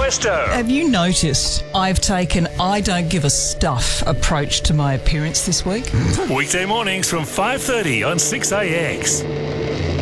Presto. Have you noticed I've taken I don't give a stuff approach to my appearance this week? Weekday mornings from 5:30 on 6AX.